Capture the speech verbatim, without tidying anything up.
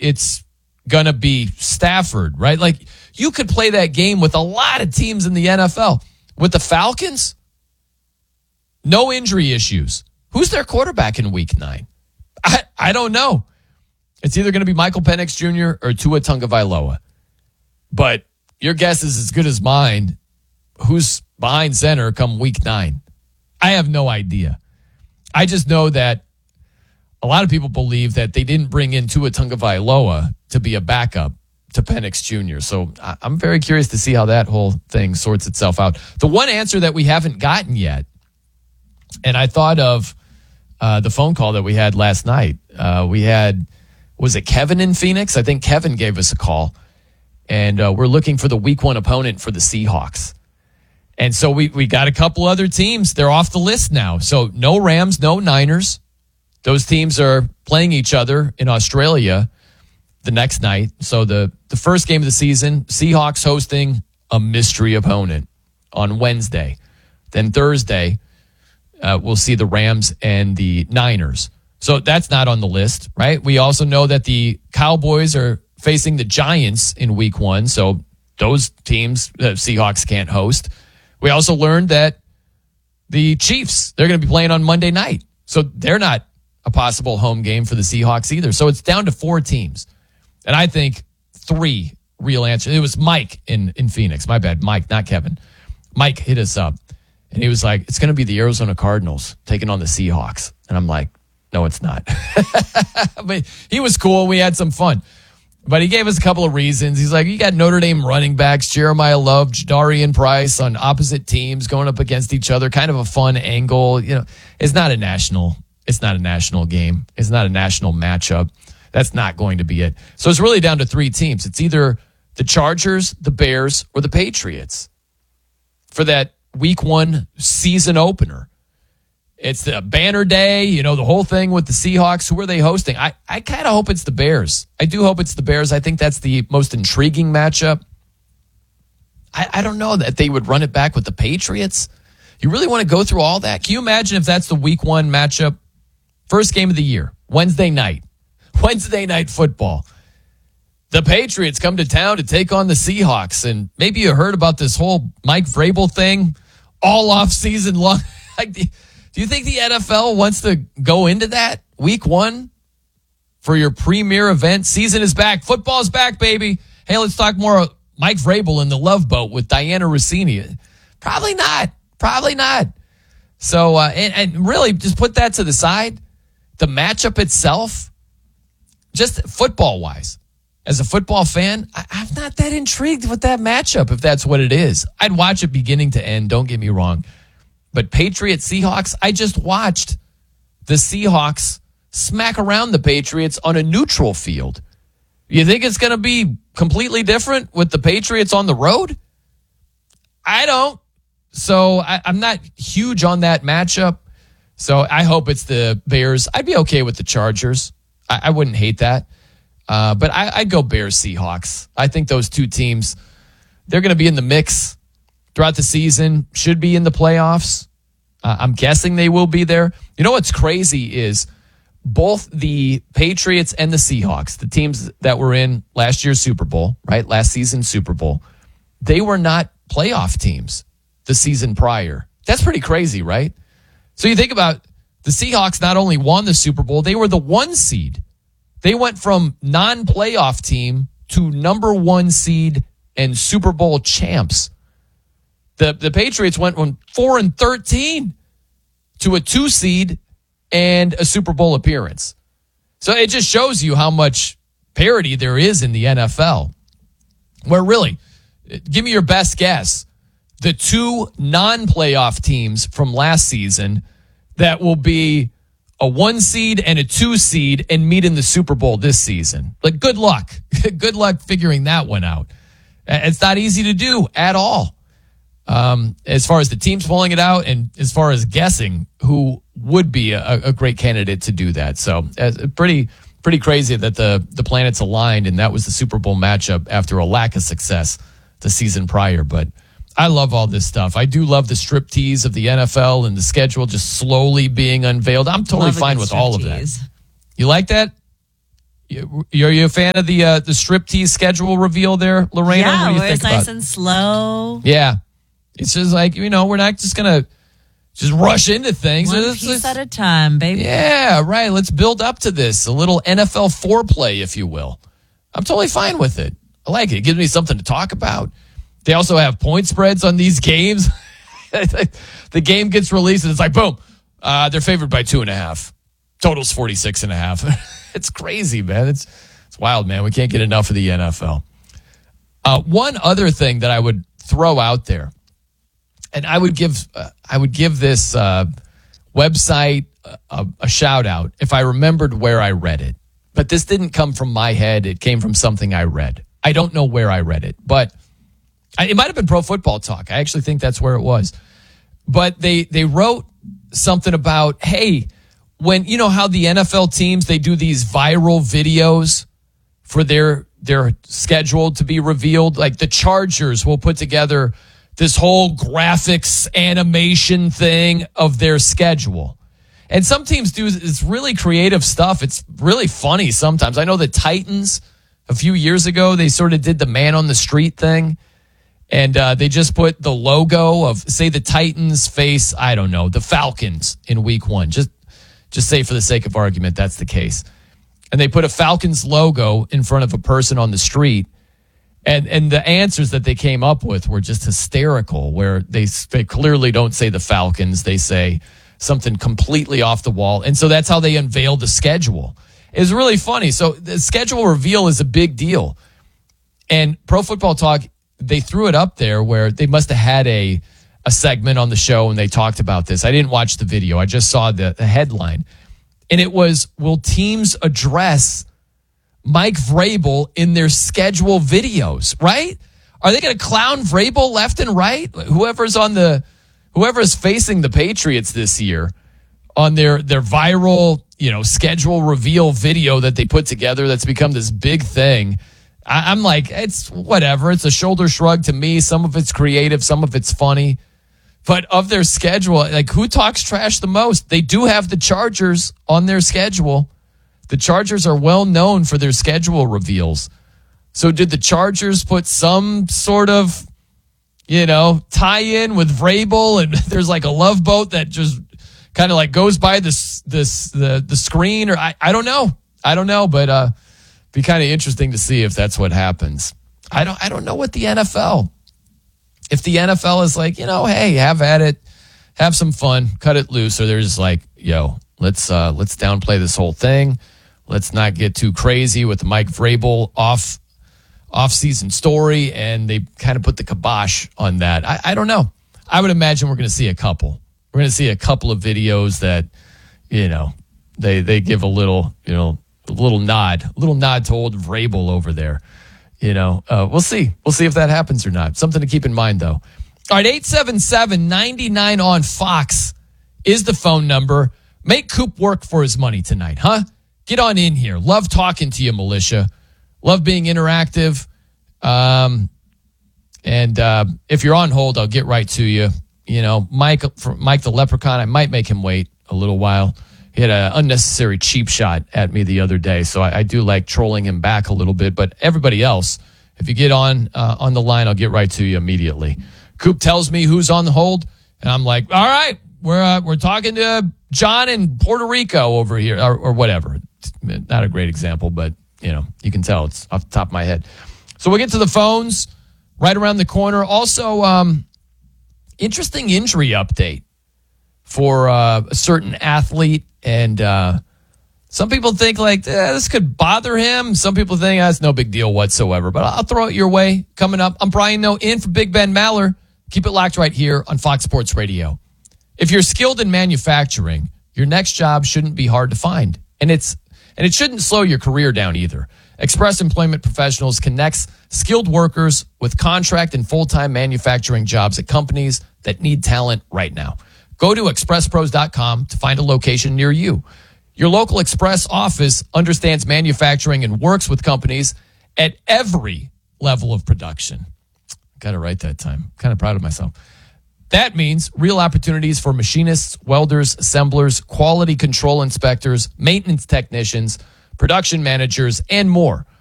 it's going to be Stafford, right? Like, you could play that game with a lot of teams in the N F L. With the Falcons, no injury issues. Who's their quarterback in week nine? I, I don't know. It's either going to be Michael Penix Junior or Tua Tagovailoa. But your guess is as good as mine. Who's behind center come week nine? I have no idea. I just know that a lot of people believe that they didn't bring in Tua Tagovailoa to be a backup to Penix Junior So I'm very curious to see how that whole thing sorts itself out. The one answer that we haven't gotten yet, and I thought of uh, the phone call that we had last night. Uh, we had, was it Kevin in Phoenix? I think Kevin gave us a call, and uh, we're looking for the week one opponent for the Seahawks. And so we, we got a couple other teams. They're off the list now. So no Rams, no Niners. Those teams are playing each other in Australia the next night. So the, the first game of the season, Seahawks hosting a mystery opponent on Wednesday. Then Thursday, uh, we'll see the Rams and the Niners. So that's not on the list, right? We also know that the Cowboys are facing the Giants in week one. So those teams, the Seahawks can't host. We also learned that the Chiefs, they're going to be playing on Monday night. So they're not a possible home game for the Seahawks either. So it's down to four teams. And I think three real answers. It was Mike in, in Phoenix. My bad. Mike, not Kevin. Mike hit us up. And he was like, it's going to be the Arizona Cardinals taking on the Seahawks. And I'm like, no, it's not. But he was cool. We had some fun. But he gave us a couple of reasons. He's like, you got Notre Dame running backs, Jeremiah Love, Jadarian Price on opposite teams going up against each other. Kind of a fun angle. You know, it's not a national, it's not a national game. It's not a national matchup. That's not going to be it. So it's really down to three teams. It's either the Chargers, the Bears, or the Patriots for that week one season opener. It's the banner day, you know, the whole thing with the Seahawks. Who are they hosting? I, I kind of hope it's the Bears. I do hope it's the Bears. I think that's the most intriguing matchup. I, I don't know that they would run it back with the Patriots. You really want to go through all that? Can you imagine if that's the week one matchup? First game of the year, Wednesday night. Wednesday night football. The Patriots come to town to take on the Seahawks. And maybe you heard about this whole Mike Vrabel thing all off season long. Like, do you think the N F L wants to go into that week one for your premier event? Season is back. Football's back, baby. Hey, let's talk more Mike Vrabel in the Love Boat with Diana Rossini. Probably not. Probably not. So, uh, and, and really just put that to the side. The matchup itself, just football-wise, as a football fan, I, I'm not that intrigued with that matchup, if that's what it is. I'd watch it beginning to end, don't get me wrong. But Patriots, Seahawks, I just watched the Seahawks smack around the Patriots on a neutral field. You think it's going to be completely different with the Patriots on the road? I don't. So I, I'm not huge on that matchup. So I hope it's the Bears. I'd be okay with the Chargers. I, I wouldn't hate that. Uh, but I, I'd go Bears, Seahawks. I think those two teams, they're going to be in the mix throughout the season, should be in the playoffs. Uh, I'm guessing they will be there. You know what's crazy is both the Patriots and the Seahawks, the teams that were in last year's Super Bowl, right? Last season's Super Bowl, they were not playoff teams the season prior. That's pretty crazy, right? So you think about the Seahawks not only won the Super Bowl, they were the one seed. They went from non-playoff team to number one seed and Super Bowl champs. The the Patriots went from four and thirteen to a two seed and a Super Bowl appearance. So it just shows you how much parity there is in the N F L. Where really, give me your best guess. The two non-playoff teams from last season that will be a one seed and a two seed and meet in the Super Bowl this season. Like, good luck. Good luck figuring that one out. It's not easy to do at all. Um, as far as the teams pulling it out and as far as guessing who would be a, a great candidate to do that. So uh, pretty pretty crazy that the, the planets aligned and that was the Super Bowl matchup after a lack of success the season prior. But I love all this stuff. I do love the striptease of the N F L and the schedule just slowly being unveiled. I'm totally love fine with all of that. You like that? You, are you a fan of the uh, the striptease schedule reveal there, Lorena? Yeah, what do you where think it's nice about? and slow. Yeah, it's just like, you know, we're not just gonna just rush into things. One Let's- piece let's- at a time, baby. Yeah, right. Let's build up to this. A little N F L foreplay, if you will. I'm totally fine with it. I like it. It gives me something to talk about. They also have point spreads on these games. The game gets released and it's like, boom, uh, they're favored by two and a half. Total's forty-six and a half. It's crazy, man. It's it's wild, man. We can't get enough of the N F L. Uh, one other thing that I would throw out there, and I would give uh, I would give this uh, website a, a shout out if I remembered where I read it. But this didn't come from my head. It came from something I read. I don't know where I read it, but I, it might have been Pro Football Talk. I actually think that's where it was. But they they wrote something about, hey, when you know how the N F L teams, they do these viral videos for their their schedule to be revealed. Like the Chargers will put together this whole graphics animation thing of their schedule. And some teams do this really creative stuff. It's really funny sometimes. I know the Titans, a few years ago, they sort of did the man on the street thing. And uh, they just put the logo of, say, the Titans face, I don't know, the Falcons in week one. Just just say for the sake of argument, that's the case. And they put a Falcons logo in front of a person on the street. And and the answers that they came up with were just hysterical, where they, they clearly don't say the Falcons. They say something completely off the wall. And so that's how they unveiled the schedule. It was really funny. So the schedule reveal is a big deal. And Pro Football Talk, they threw it up there where they must have had a a segment on the show and they talked about this. I didn't watch the video. I just saw the, the headline. And it was, will teams address Mike Vrabel in their schedule videos, right? Are they going to clown Vrabel left and right? Whoever's on the, whoever's facing the Patriots this year on their, their viral, you know, schedule reveal video that they put together that's become this big thing. I, I'm like, it's whatever. It's a shoulder shrug to me. Some of it's creative. Some of it's funny. But of their schedule, like, who talks trash the most? They do have the Chargers on their schedule. The Chargers are well known for their schedule reveals. So did the Chargers put some sort of, you know, tie-in with Vrabel, and there's like a love boat that just kind of like goes by this this the the screen, or I, I don't know. I don't know, but uh be kind of interesting to see if that's what happens. I don't I don't know what the N F L. If the N F L is like, you know, hey, have at it, have some fun, cut it loose, or they're just like, yo, let's uh, let's downplay this whole thing. Let's not get too crazy with the Mike Vrabel off off season story, and they kind of put the kibosh on that. I, I don't know. I would imagine we're going to see a couple. We're going to see a couple of videos that, you know, they they give a little, you know, a little nod, a little nod to old Vrabel over there. You know, uh, we'll see. We'll see if that happens or not. Something to keep in mind, though. All right, eight seven seven, nine nine on Fox is the phone number. Make Coop work for his money tonight, huh? Get on in here. Love talking to you, Militia. Love being interactive. Um, and uh, if you're on hold, I'll get right to you. You know, Mike, for Mike the Leprechaun, I might make him wait a little while. He had an unnecessary cheap shot at me the other day, so I, I do like trolling him back a little bit. But everybody else, if you get on uh, on the line, I'll get right to you immediately. Coop tells me who's on the hold, and I'm like, all right, we're uh, we're talking to John in Puerto Rico over here, or, or whatever. Not a great example, but you know, you can tell it's off the top of my head. So we'll get to the phones right around the corner. Also, um, interesting injury update for uh, a certain athlete. And uh, some people think like eh, this could bother him. Some people think that's oh, no big deal whatsoever. But I'll throw it your way. Coming up, I'm Brian Noe in for Big Ben Maller. Keep it locked right here on Fox Sports Radio. If you're skilled in manufacturing, your next job shouldn't be hard to find. And it's and it shouldn't slow your career down either. Express Employment Professionals connects skilled workers with contract and full-time manufacturing jobs at companies that need talent right now. Go to express pros dot com to find a location near you. Your local Express office understands manufacturing and works with companies at every level of production. Got it right that time. Kind of proud of myself. That means real opportunities for machinists, welders, assemblers, quality control inspectors, maintenance technicians, production managers, and more.